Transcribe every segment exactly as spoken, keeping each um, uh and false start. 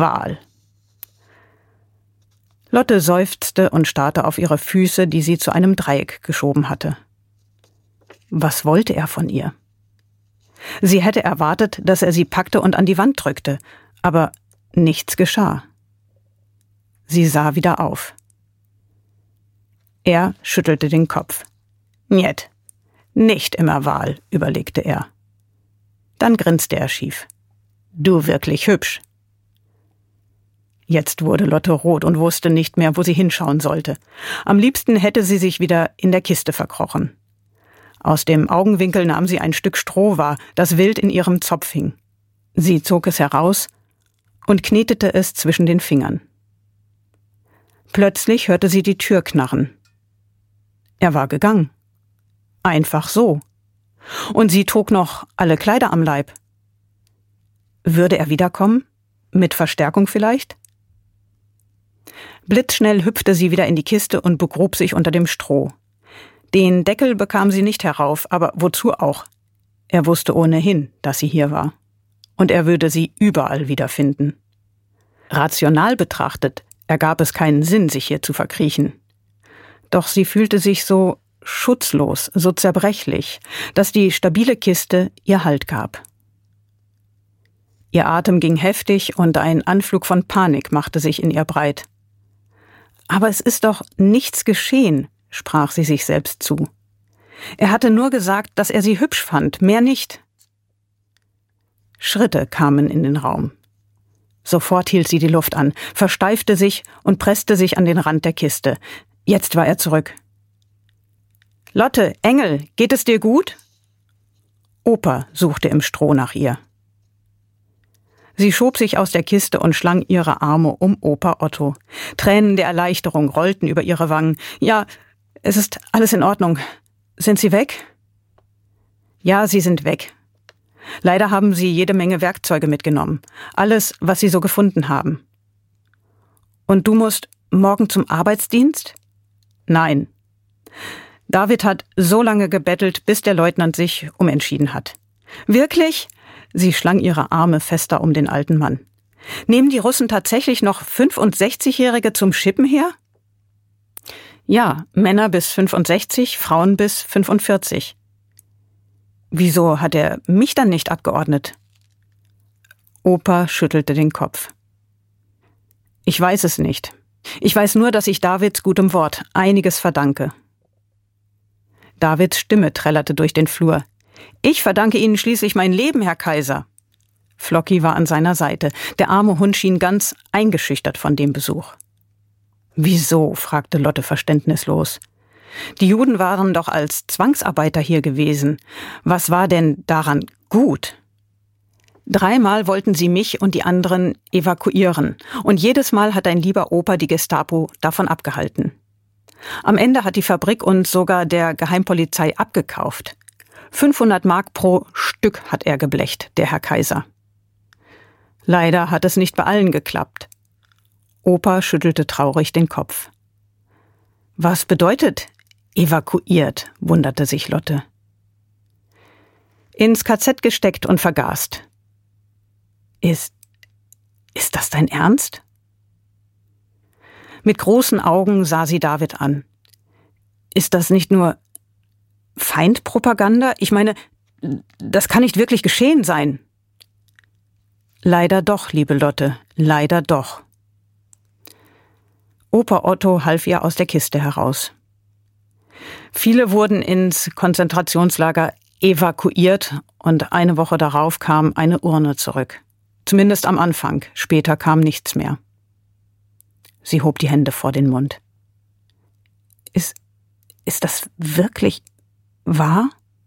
Wahl. Lotte seufzte und starrte auf ihre Füße, die sie zu einem Dreieck geschoben hatte. Was wollte er von ihr? Sie hätte erwartet, dass er sie packte und an die Wand drückte, aber nichts geschah. Sie sah wieder auf. Er schüttelte den Kopf. Njet, nicht immer Wahl, überlegte er. Dann grinste er schief. Du wirklich hübsch. Jetzt wurde Lotte rot und wusste nicht mehr, wo sie hinschauen sollte. Am liebsten hätte sie sich wieder in der Kiste verkrochen. Aus dem Augenwinkel nahm sie ein Stück Stroh wahr, das wild in ihrem Zopf hing. Sie zog es heraus und knetete es zwischen den Fingern. Plötzlich hörte sie die Tür knarren. Er war gegangen. Einfach so. Und sie trug noch alle Kleider am Leib. Würde er wiederkommen? Mit Verstärkung vielleicht? Blitzschnell hüpfte sie wieder in die Kiste und begrub sich unter dem Stroh. Den Deckel bekam sie nicht herauf, aber wozu auch? Er wusste ohnehin, dass sie hier war. Und er würde sie überall wiederfinden. Rational betrachtet ergab es keinen Sinn, sich hier zu verkriechen. Doch sie fühlte sich so schutzlos, so zerbrechlich, dass die stabile Kiste ihr Halt gab. Ihr Atem ging heftig und ein Anflug von Panik machte sich in ihr breit. Aber es ist doch nichts geschehen, sprach sie sich selbst zu. Er hatte nur gesagt, dass er sie hübsch fand, mehr nicht. Schritte kamen in den Raum. Sofort hielt sie die Luft an, versteifte sich und presste sich an den Rand der Kiste. Jetzt war er zurück. »Lotte, Engel, geht es dir gut?« Opa suchte im Stroh nach ihr. Sie schob sich aus der Kiste und schlang ihre Arme um Opa Otto. Tränen der Erleichterung rollten über ihre Wangen. »Ja, es ist alles in Ordnung. Sind Sie weg?« »Ja, Sie sind weg. Leider haben Sie jede Menge Werkzeuge mitgenommen. Alles, was Sie so gefunden haben.« »Und du musst morgen zum Arbeitsdienst?« »Nein. David hat so lange gebettelt, bis der Leutnant sich umentschieden hat.« »Wirklich?« Sie schlang ihre Arme fester um den alten Mann. »Nehmen die Russen tatsächlich noch fünfundsechzigjährige zum Schippen her?« »Ja, Männer bis fünfundsechzig, Frauen bis fünfundvierzig.« »Wieso hat er mich dann nicht abgeordnet?« Opa schüttelte den Kopf. »Ich weiß es nicht. Ich weiß nur, dass ich Davids gutem Wort einiges verdanke.« Davids Stimme trällerte durch den Flur. »Ich verdanke Ihnen schließlich mein Leben, Herr Kaiser.« Flocki war an seiner Seite. Der arme Hund schien ganz eingeschüchtert von dem Besuch. »Wieso?« fragte Lotte verständnislos. »Die Juden waren doch als Zwangsarbeiter hier gewesen. Was war denn daran gut?« »Dreimal wollten sie mich und die anderen evakuieren. Und jedes Mal hat dein lieber Opa die Gestapo davon abgehalten. Am Ende hat die Fabrik uns sogar der Geheimpolizei abgekauft. fünfhundert Mark pro Stück hat er geblecht, der Herr Kaiser. Leider hat es nicht bei allen geklappt.« Opa schüttelte traurig den Kopf. »Was bedeutet evakuiert?« wunderte sich Lotte. »Ins K Z gesteckt und vergast.« Ist, ist das dein Ernst?« Mit großen Augen sah sie David an. »Ist das nicht nur Feindpropaganda? Ich meine, das kann nicht wirklich geschehen sein.« »Leider doch, liebe Lotte, leider doch.« Opa Otto half ihr aus der Kiste heraus. Viele wurden ins Konzentrationslager evakuiert und eine Woche darauf kam eine Urne zurück. Zumindest am Anfang, später kam nichts mehr. Sie hob die Hände vor den Mund. Ist, ist das wirklich wahr?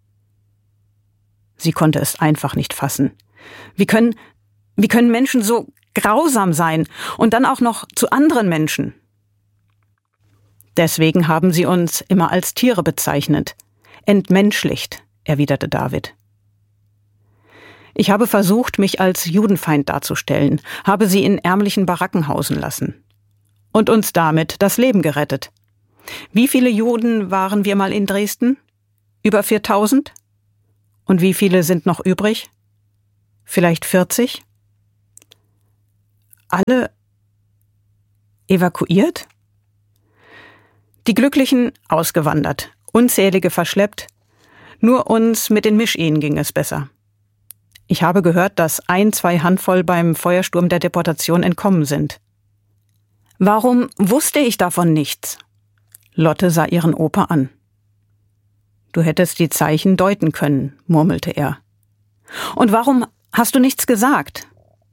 Sie konnte es einfach nicht fassen. Wie können, wie können Menschen so grausam sein und dann auch noch zu anderen Menschen? Deswegen haben sie uns immer als Tiere bezeichnet. Entmenschlicht, erwiderte David. Ich habe versucht, mich als Judenfeind darzustellen, habe sie in ärmlichen Baracken hausen lassen. Und uns damit das Leben gerettet. Wie viele Juden waren wir mal in Dresden? Über viertausend? Und wie viele sind noch übrig? Vielleicht vierzig? alle evakuiert? Die Glücklichen ausgewandert, unzählige verschleppt. Nur uns mit den Mischehen ging es besser. Ich habe gehört, dass ein, zwei Handvoll beim Feuersturm der Deportation entkommen sind. Warum wusste ich davon nichts? Lotte sah ihren Opa an. Du hättest die Zeichen deuten können, murmelte er. Und warum hast du nichts gesagt?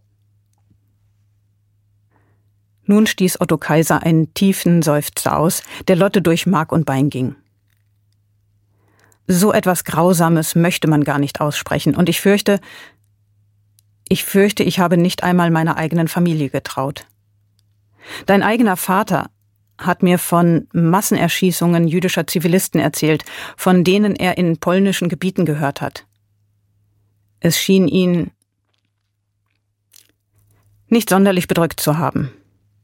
Nun stieß Otto Kaiser einen tiefen Seufzer aus, der Lotte durch Mark und Bein ging. So etwas Grausames möchte man gar nicht aussprechen, und ich fürchte, ich fürchte, ich habe nicht einmal meiner eigenen Familie getraut. Dein eigener Vater hat mir von Massenerschießungen jüdischer Zivilisten erzählt, von denen er in polnischen Gebieten gehört hat. Es schien ihn nicht sonderlich bedrückt zu haben.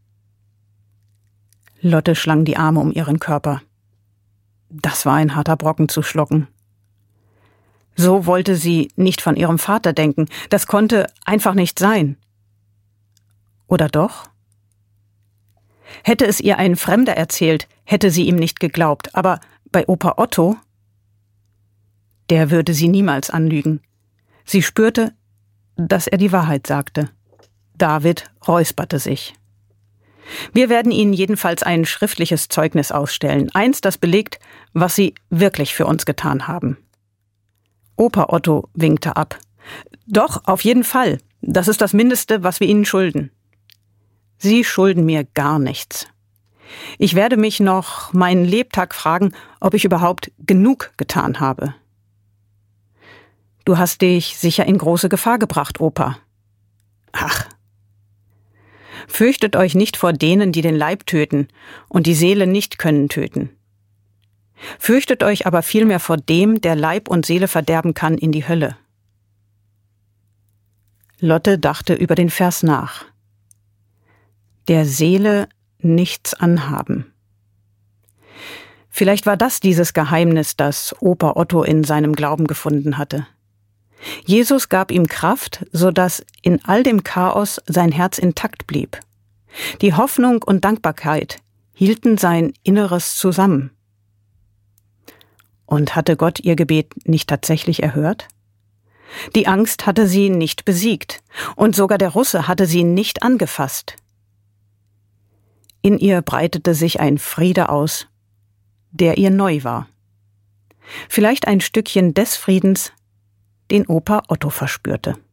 Lotte schlang die Arme um ihren Körper. Das war ein harter Brocken zu schlucken. So wollte sie nicht von ihrem Vater denken. Das konnte einfach nicht sein. Oder doch? Hätte es ihr ein Fremder erzählt, hätte sie ihm nicht geglaubt. Aber bei Opa Otto, der würde sie niemals anlügen. Sie spürte, dass er die Wahrheit sagte. David räusperte sich. Wir werden Ihnen jedenfalls ein schriftliches Zeugnis ausstellen. Eins, das belegt, was Sie wirklich für uns getan haben. Opa Otto winkte ab. Doch, auf jeden Fall. Das ist das Mindeste, was wir Ihnen schulden. Sie schulden mir gar nichts. Ich werde mich noch meinen Lebtag fragen, ob ich überhaupt genug getan habe. Du hast dich sicher in große Gefahr gebracht, Opa. Ach. Fürchtet euch nicht vor denen, die den Leib töten und die Seele nicht können töten. Fürchtet euch aber vielmehr vor dem, der Leib und Seele verderben kann, in die Hölle. Lotte dachte über den Vers nach. Der Seele nichts anhaben. Vielleicht war das dieses Geheimnis, das Opa Otto in seinem Glauben gefunden hatte. Jesus gab ihm Kraft, sodass in all dem Chaos sein Herz intakt blieb. Die Hoffnung und Dankbarkeit hielten sein Inneres zusammen. Und hatte Gott ihr Gebet nicht tatsächlich erhört? Die Angst hatte sie nicht besiegt, und sogar der Russe hatte sie nicht angefasst. In ihr breitete sich ein Friede aus, der ihr neu war. Vielleicht ein Stückchen des Friedens, den Opa Otto verspürte.